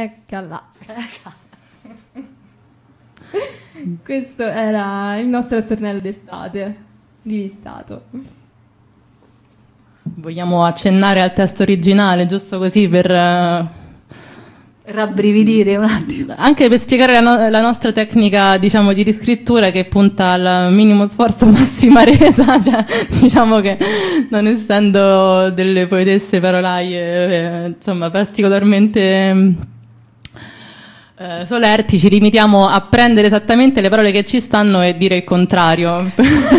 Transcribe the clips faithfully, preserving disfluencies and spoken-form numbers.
Eccola. Questo era il nostro stornello d'estate, rivistato. Vogliamo accennare al testo originale, giusto così per... Uh... rabbrividire un attimo, anche per spiegare la, no- la nostra tecnica, diciamo, di riscrittura, che punta al minimo sforzo, massima resa. Cioè, diciamo che non essendo delle poetesse parolaie eh, insomma particolarmente eh, solerti, ci limitiamo a prendere esattamente le parole che ci stanno e dire il contrario.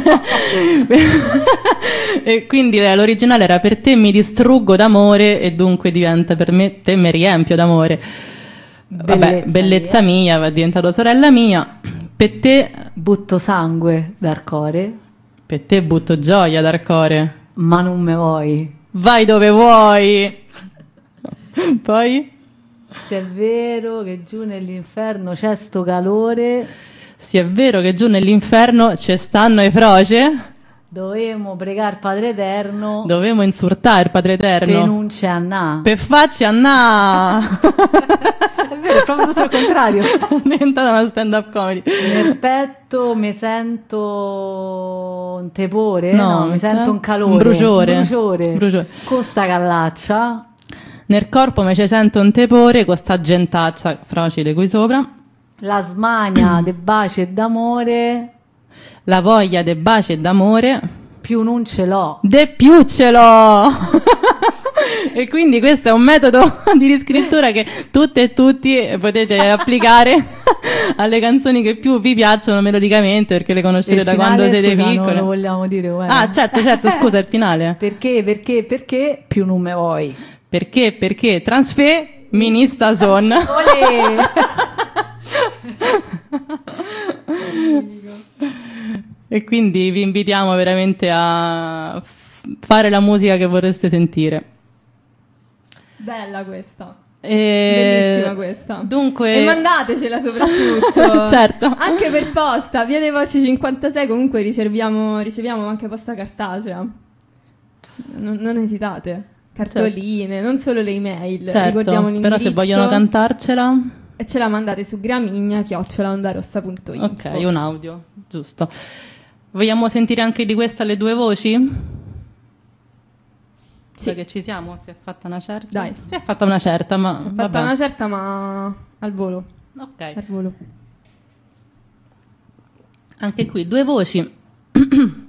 E quindi l'originale era: per te mi distruggo d'amore e dunque diventa per me te mi riempio d'amore. Bellezza, vabbè, bellezza mia, va diventato sorella mia. Per te butto sangue dal core, per te butto gioia dal core, ma non me vuoi, vai dove vuoi. Poi se è vero che giù nell'inferno c'è sto calore, se è vero che giù nell'inferno ci stanno i froce, dovevamo pregare Padre Eterno, dovevamo insultare il Padre Eterno per non c'è annà, per facci annà. è vero, è proprio tutto il contrario. È diventata una stand up comedy. Nel petto mi sento un tepore, no, no, mi sento un calore, un bruciore, un bruciore. bruciore. Con sta callaccia nel corpo mi ci sento un tepore, con sta gentaccia frocile qui sopra, la smania de baci e d'amore, la voglia de baci e d'amore, più non ce l'ho, de più ce l'ho. E quindi questo è un metodo di riscrittura che tutte e tutti potete applicare alle canzoni che più vi piacciono melodicamente, perché le conoscete il da finale, quando siete scusa, piccole. non lo vogliamo dire, guarda. Ah, certo, certo, scusa, il finale. Perché, perché, perché più non me vuoi. Perché, perché transfe minista son. Olè! E quindi vi invitiamo veramente a f- fare la musica che vorreste sentire. Bella questa. E... Bellissima questa. Dunque... E mandatecela soprattutto. Certo. Anche per posta, via dei Voci cinquantasei, comunque riceviamo, riceviamo anche posta cartacea. Non, non esitate. Cartoline, certo. Non solo le email. Certo, ricordiamo l'indirizzo. però se vogliono cantarcela... E ce la mandate su gramigna chiocciola ondarossa punto info. Ok, un audio, giusto. Vogliamo sentire anche di questa le due voci? Sì. Cioè che ci siamo? Si è fatta una certa? Dai. Si è fatta una certa, ma... Si è fatta vabbè. una certa, ma al volo. Ok. Al volo. Anche qui due voci.